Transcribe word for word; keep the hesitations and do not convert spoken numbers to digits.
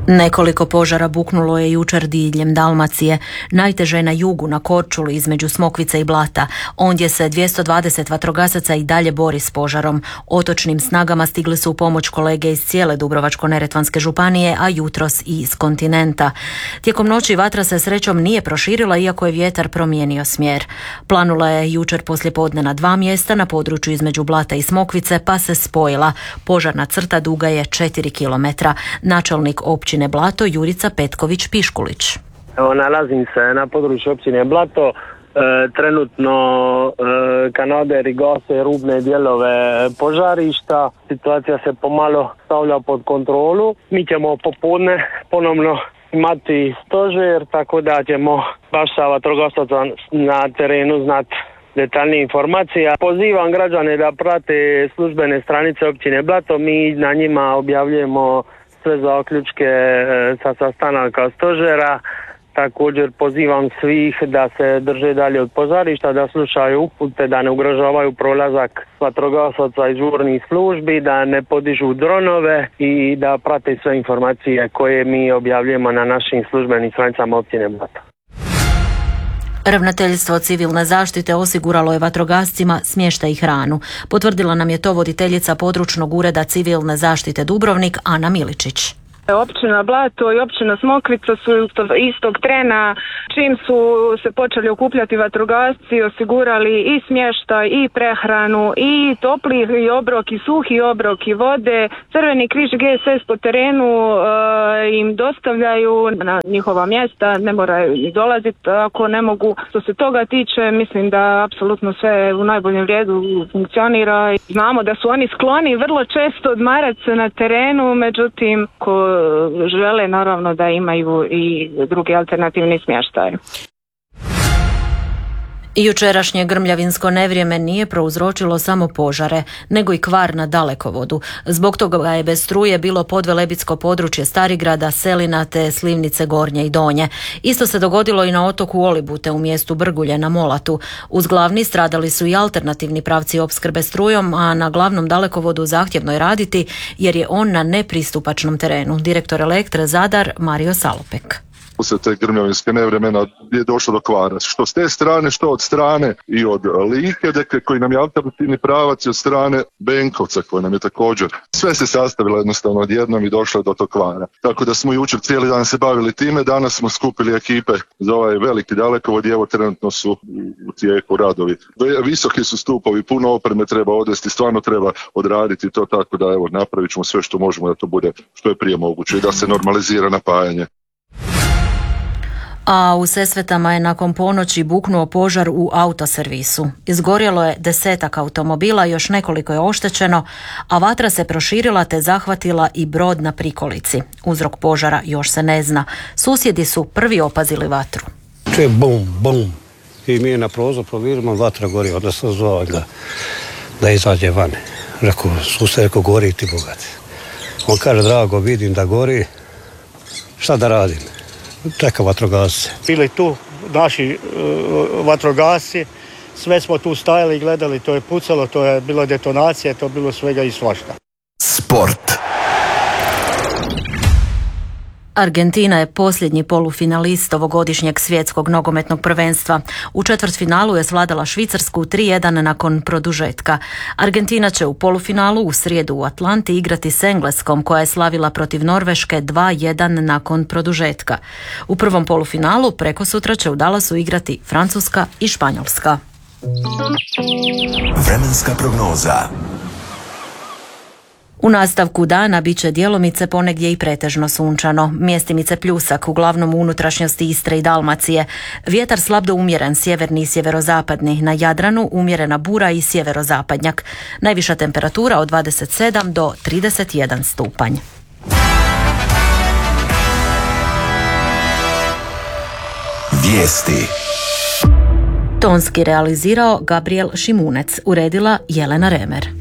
Nekoliko požara buknulo je jučer diljem Dalmacije, najteže na jugu na Korčuli između Smokvice i Blata. Ondje se dvjesto dvadeset vatrogasaca i dalje bori s požarom. Otočnim snagama stigli su u pomoć kolege iz cijele Dubrovačko-neretvanske županije, a jutros i iz kontinenta. Tijekom noći vatra se srećom nije proširila, iako je vjetar promijenio smjer. Planula je jučer poslijepodne na dva mjesta na području između Blata i Smokvice, pa se spojila. Požarna crta duga je četiri kilometra. Načelnik općine Blato Jurica Petković-Piškulić. Evo, nalazim se na području općine Blato. E, trenutno e, kanaderi gase rubne dijelove požarišta. Situacija se pomalo stavlja pod kontrolu. Mi ćemo popodne ponovno imati stožer, tako da ćemo baš sa vatrogasaca na terenu znati detaljnije informacije. Pozivam građane da prate službene stranice općine Blato. Mi na njima objavljujemo sve zaključke sa sastanaka stožera. Također pozivam svih da se drže dalje od požarišta, da slušaju upute, da ne ugrožavaju prolazak vatrogasaca iz žurnih službi, da ne podižu dronove i da prate sve informacije koje mi objavljujemo na našim službenim stranicama općine Blato. Ravnateljstvo civilne zaštite osiguralo je vatrogascima smještaj i hranu. Potvrdila nam je to voditeljica područnog ureda civilne zaštite Dubrovnik Ana Miličić. Općina Blato i općina Smokvica su istog trena, čim su se počeli okupljati vatrogasci, osigurali i smještaj i prehranu i topli i obrok i suhi obrok i vode. Crveni križ G S S po terenu e, im dostavljaju na njihova mjesta, ne moraju ni dolaziti ako ne mogu. Što se toga tiče, mislim da apsolutno sve u najboljem redu funkcionira. Znamo da su oni skloni vrlo često odmarati se na terenu, međutim ko žele naravno da imaju i drugi alternativni smještaj. Jučerašnje grmljavinsko nevrijeme nije prouzročilo samo požare, nego i kvar na dalekovodu. Zbog toga je bez struje bilo podvelebitsko područje Starigrada, Selina te Slivnice Gornje i Donje. Isto se dogodilo i na otoku Olibute u mjestu Brgulje na Molatu. Uz glavni stradali su i alternativni pravci opskrbe strujom, a na glavnom dalekovodu zahtjevno je raditi jer je on na nepristupačnom terenu. Direktor Elektre Zadar Mario Salopek. Uslijed te grmljavinske nevremena je došlo do kvara. Što s te strane, što od strane i od Like, dakle, koji nam je alternativni pravac, i od strane Benkovca koji nam je također. Sve se sastavilo jednostavno odjednom i došlo do tog kvara. Tako da smo jučer cijeli dan se bavili time, danas smo skupili ekipe za ovaj veliki dalekovod i evo trenutno su u tijeku radovi. Visoki su stupovi, puno opreme treba odvesti, stvarno treba odraditi to, tako da evo napravit ćemo sve što možemo da to bude što je prije moguće i da se normalizira napajanje. A u Sesvetama je nakon ponoći buknuo požar u autoservisu. Izgorjelo je desetak automobila, još nekoliko je oštećeno, a vatra se proširila te zahvatila i brod na prikolici. Uzrok požara još se ne zna. Susjedi su prvi opazili vatru. Čuje bum, bum. I mi na prozor provjerimo, vatra gori, onda sam zvao ga da izađe van. Rekao, susjed, rekao, gori ti bogat. On kaže, drago, vidim da gori, šta da radim? Čeka vatrogasce. Bili tu naši uh, vatrogasci, sve smo tu stajali i gledali, to je pucalo, to je bilo detonacija, to je bilo svega i svašta. Sport. Argentina je posljednji polufinalist ovogodišnjeg svjetskog nogometnog prvenstva. U četvrtfinalu je svladala Švicarsku tri jedan nakon produžetka. Argentina će u polufinalu u srijedu u Atlanti igrati s Engleskom, koja je slavila protiv Norveške dva jedan nakon produžetka. U prvom polufinalu prekosutra će u Dallasu igrati Francuska i Španjolska. Vremenska prognoza. U nastavku dana bit će djelomice ponegdje i pretežno sunčano. Mjestimice pljusak, uglavnom u unutrašnjosti Istre i Dalmacije. Vjetar slab do umjeren, sjeverni i sjeverozapadni. Na Jadranu umjerena bura i sjeverozapadnjak. Najviša temperatura od dvadeset sedam do trideset jedan stupanj. Vijesti. Tonski realizirao Gabriel Šimunec, uredila Jelena Remer.